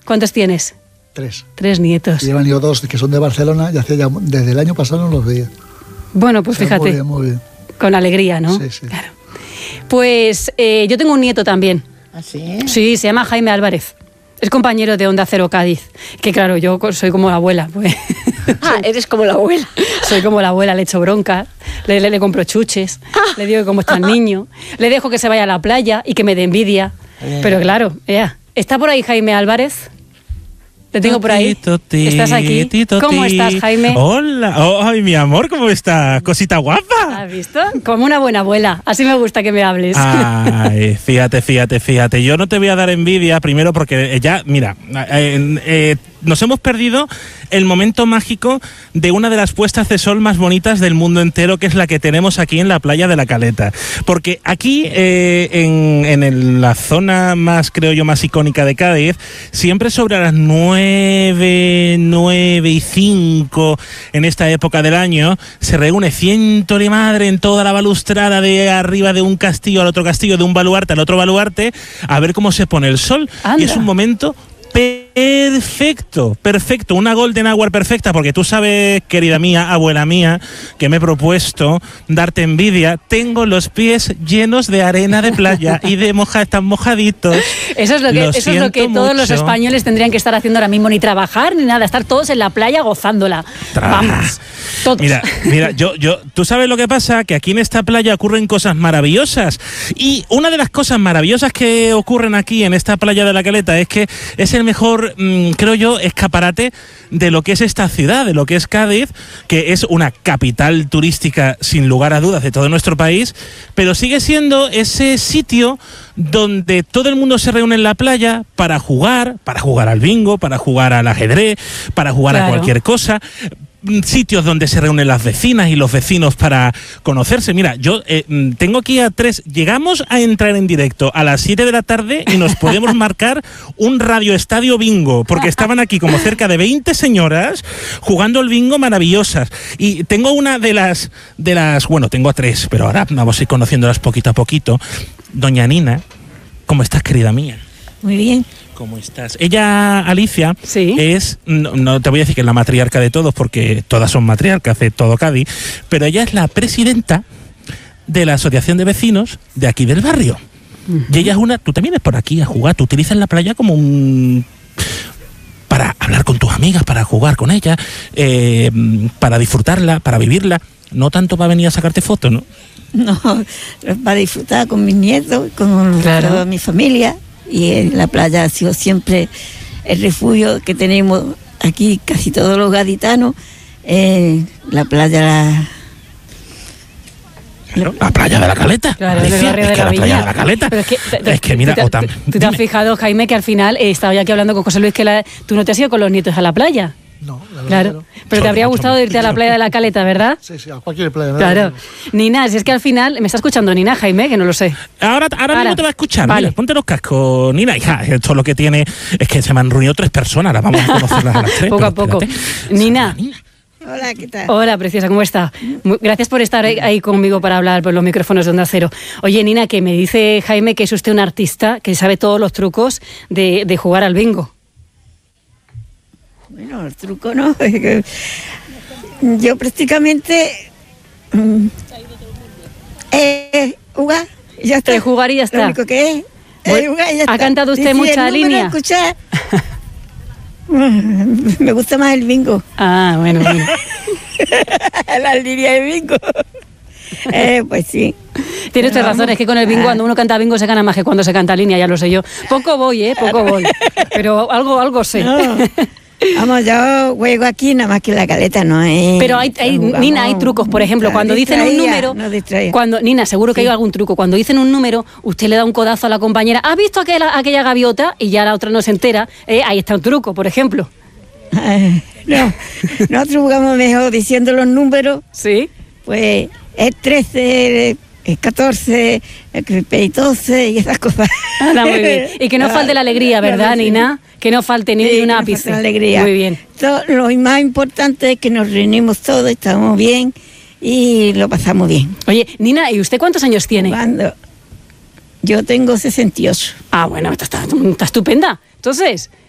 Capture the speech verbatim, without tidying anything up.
¿Cuántos tienes? Tres. Tres nietos. Y llevan yo dos que son de Barcelona y hace ya, desde el año pasado no los veía. Bueno, pues o sea, fíjate. Muy bien, muy bien. Con alegría, ¿no? Sí, sí. Claro. Pues eh, yo tengo un nieto también. ¿Ah, sí? Sí, se llama Jaime Álvarez. Es compañero de Onda Cero Cádiz. Que claro, yo soy como la abuela. Pues. Ah, eres como la abuela. Soy como la abuela, le echo bronca, le, le, le compro chuches, ah. le digo que cómo está el niño, le dejo que se vaya a la playa y que me dé envidia. Eh. Pero claro, ya. ¿Está por ahí Jaime Álvarez? Te tengo por ahí. Toti, ¿Estás aquí? toti. ¿Cómo estás, Jaime? Hola. Oh, ay, mi amor, ¿cómo estás? Cosita guapa. ¿Has visto? Como una buena abuela. Así me gusta que me hables. Ay, fíjate, fíjate, fíjate. Yo no te voy a dar envidia, primero porque ya, mira, eh, eh, nos hemos perdido el momento mágico de una de las puestas de sol más bonitas del mundo entero, que es la que tenemos aquí en la playa de La Caleta. Porque aquí, eh, en, en el, la zona más, creo yo, más icónica de Cádiz, siempre sobre las nueve, nueve y cinco en esta época del año, se reúne ciento de madre en toda la balustrada de arriba de un castillo al otro castillo, de un baluarte al otro baluarte, a ver cómo se pone el sol. Anda. Y es un momento perfecto, perfecto, una golden hour perfecta, porque tú sabes, querida mía, abuela mía, que me he propuesto darte envidia. Tengo los pies llenos de arena de playa y de moja, están mojaditos. Eso es lo que, lo eso es lo que todos los españoles tendrían que estar haciendo ahora mismo, ni trabajar ni nada, estar todos en la playa gozándola. Tra Vamos, todos. Mira, mira, yo, yo, tú sabes lo que pasa, que aquí en esta playa ocurren cosas maravillosas, y una de las cosas maravillosas que ocurren aquí en esta playa de La Caleta es que es el mejor, mmm, creo yo, escaparate de lo que es esta ciudad, de lo que es Cádiz, que es una capital turística sin lugar a dudas de todo nuestro país, pero sigue siendo ese sitio donde todo el mundo se reúne en la playa para jugar, para jugar al bingo, para jugar al ajedrez, para jugar claro. a cualquier cosa. Sitios donde se reúnen las vecinas y los vecinos para conocerse. Mira, yo eh, tengo aquí a tres. Llegamos a entrar en directo a las siete de la tarde y nos podemos marcar un radioestadio bingo, porque estaban aquí como cerca de veinte señoras jugando el bingo maravillosas. Y tengo una de las, de las, bueno, tengo a tres, pero ahora vamos a ir conociéndolas poquito a poquito. Doña Nina, ¿cómo estás, querida mía? Muy bien. ¿Cómo estás? Ella, Alicia, ¿sí? es, no, no te voy a decir que es la matriarca de todos, porque todas son matriarcas de todo Cádiz, pero ella es la presidenta de la asociación de vecinos de aquí del barrio. Uh-huh. Y ella es una, tú te vienes por aquí a jugar, tú utilizas la playa como un... para hablar con tus amigas, para jugar con ellas, eh, para disfrutarla, para vivirla, no tanto para venir a sacarte fotos, ¿no? No, para disfrutar con mis nietos, con claro. toda mi familia. Y en la playa ha sido siempre el refugio que tenemos aquí casi todos los gaditanos. Eh, la playa... La, Claro, la playa de La Caleta. Claro, Alicia, el barrio es de que la, la Villa. playa de La Caleta. Pero es que, te, es que mira, ¿tú te, Otam, ¿tú te has fijado, Jaime, que al final eh, estaba yo aquí hablando con José Luis que la, tú no te has ido con los nietos a la playa? No, la verdad claro. no. Pero Solo, te habría gustado solo. irte a la playa de La Caleta, ¿verdad? Sí, sí, a cualquier playa. Claro. Nina, si es que al final... ¿Me está escuchando Nina, Jaime? Que no lo sé. Ahora, ahora, ahora mismo te va a escuchar. Vale. Mira, ponte los cascos, Nina. Hija, esto lo que tiene es que se me han reunido tres personas. Las vamos a conocerlas a las tres. Poco a poco. Nina. Nina. Hola, ¿qué tal? Hola, preciosa, ¿cómo está? Gracias por estar ahí, ahí conmigo para hablar por los micrófonos de Onda Cero. Oye, Nina, que me dice Jaime que es usted un artista que sabe todos los trucos de, de jugar al bingo. Bueno, el truco no. Yo prácticamente... Eh, jugar, ya está. De jugar y ya está. Lo único que es... Eh, jugar y ya ¿Ha está. cantado usted sí, mucha sí, línea? Escuchar. Me gusta más el bingo. Ah, bueno, bueno. La línea de bingo. Eh, pues sí. Tienes usted razón, es que con el bingo, cuando uno canta bingo se gana más que cuando se canta línea, ya lo sé yo. Poco voy, ¿eh? Poco voy. Pero algo, algo sé. No. Vamos, yo juego aquí nada más que La Caleta, no es. Pero hay, hay Vamos, Nina, hay trucos. Por ejemplo, cuando dicen un número, no cuando Nina, seguro que sí. hay algún truco. Cuando dicen un número, usted le da un codazo a la compañera. ¿Has visto aquella, aquella gaviota? Y ya la otra no se entera. Eh, ahí está un truco, por ejemplo. Eh, no, nosotros jugamos mejor diciendo los números. Sí. Pues es trece, es catorce, es doce y esas cosas. Anda, muy bien. Y que no falte la alegría, ¿verdad, Nina? Que no falte ni sí, un no ápice. la alegría. Muy bien. Todo, lo más importante es que nos reunimos todos, estamos bien y lo pasamos bien. Oye, Nina, ¿y usted cuántos años tiene? Cuando yo tengo sesenta y ocho. Ah, bueno, está, está, está estupenda. Entonces,